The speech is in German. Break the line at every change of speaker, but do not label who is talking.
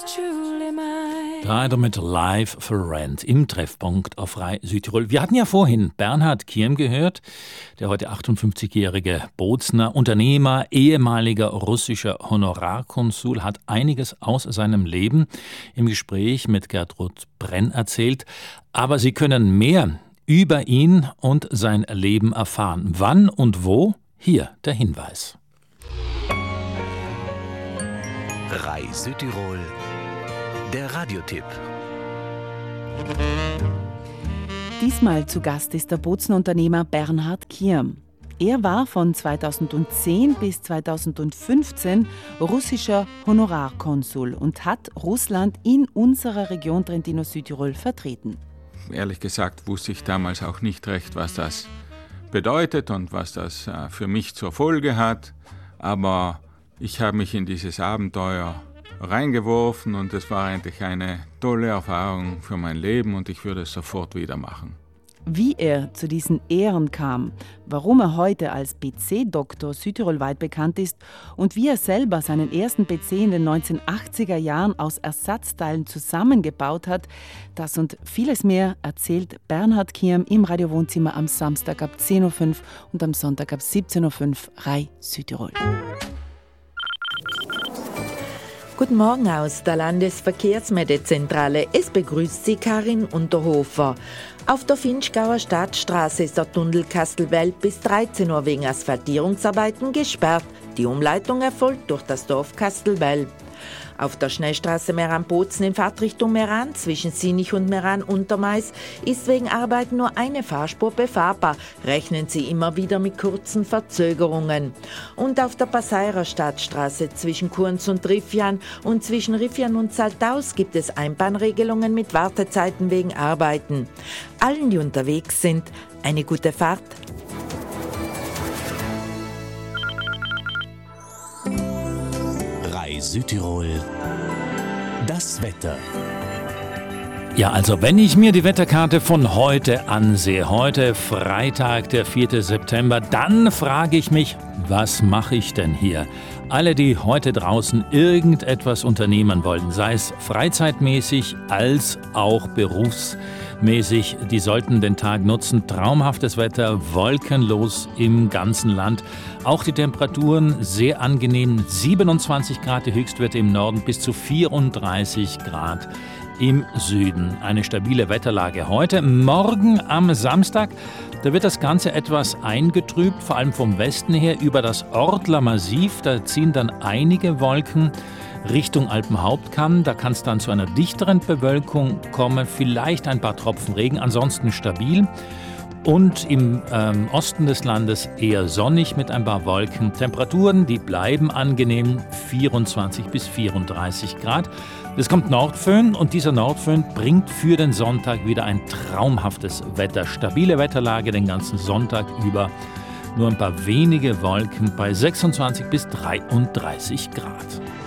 truly mine.
Da damit Live for Rent im Treffpunkt auf Frei Südtirol. Wir hatten ja vorhin Bernhard Kierm gehört, der heute 58-jährige Bozner Unternehmer, ehemaliger russischer Honorarkonsul, hat einiges aus seinem Leben im Gespräch mit Gertrud Brenn erzählt. Aber Sie können mehr über ihn und sein Leben erfahren. Wann und wo? Hier der Hinweis.
Frei Südtirol, der Radiotipp.
Diesmal zu Gast ist der Bozner Unternehmer Bernhard Kierm. Er war von 2010 bis 2015 russischer Honorarkonsul und hat Russland in unserer Region Trentino-Südtirol vertreten.
Ehrlich gesagt wusste ich damals auch nicht recht, was das bedeutet und was das für mich zur Folge hat. Aber ich habe mich in dieses Abenteuer reingeworfen und es war eigentlich eine tolle Erfahrung für mein Leben und ich würde es sofort wieder machen.
Wie er zu diesen Ehren kam, warum er heute als PC-Doktor südtirolweit bekannt ist und wie er selber seinen ersten PC in den 1980er Jahren aus Ersatzteilen zusammengebaut hat, das und vieles mehr erzählt Bernhard Kierm im Radiowohnzimmer am Samstag ab 10.05 Uhr und am Sonntag ab 17.05 Uhr Frei Südtirol.
Guten Morgen aus der Landesverkehrsmeldezentrale. Es begrüßt Sie Karin Unterhofer. Auf der Finchgauer Stadtstraße ist der Tunnel Kastelwelp bis 13 Uhr wegen Asphaltierungsarbeiten gesperrt. Die Umleitung erfolgt durch das Dorf Kastelwelp. Auf der Schnellstraße Meran-Bozen in Fahrtrichtung Meran zwischen Sinich und Meran-Untermais ist wegen Arbeiten nur eine Fahrspur befahrbar. Rechnen Sie immer wieder mit kurzen Verzögerungen. Und auf der Passeirer Stadtstraße zwischen Kurns und Riffian und zwischen Riffian und Saltaus gibt es Einbahnregelungen mit Wartezeiten wegen Arbeiten. Allen, die unterwegs sind, eine gute Fahrt.
Südtirol, das Wetter.
Ja, also wenn ich mir die Wetterkarte von heute ansehe, heute Freitag, der 4. September, dann frage ich mich, was mache ich denn hier? Alle, die heute draußen irgendetwas unternehmen wollen, sei es freizeitmäßig als auch berufsmäßig, die sollten den Tag nutzen. Traumhaftes Wetter, wolkenlos im ganzen Land. Auch die Temperaturen sehr angenehm, 27 Grad die Höchstwerte im Norden bis zu 34 Grad im Süden. Eine stabile Wetterlage heute. Morgen am Samstag, da wird das Ganze etwas eingetrübt, vor allem vom Westen her über das Ortler Massiv. Da ziehen dann einige Wolken Richtung Alpenhauptkamm. Da kann es dann zu einer dichteren Bewölkung kommen, vielleicht ein paar Tropfen Regen, ansonsten stabil. Und im Osten des Landes eher sonnig mit ein paar Wolken. Temperaturen, die bleiben angenehm, 24 bis 34 Grad. Es kommt Nordföhn und dieser Nordföhn bringt für den Sonntag wieder ein traumhaftes Wetter. Stabile Wetterlage den ganzen Sonntag über. Nur ein paar wenige Wolken bei 26 bis 33 Grad.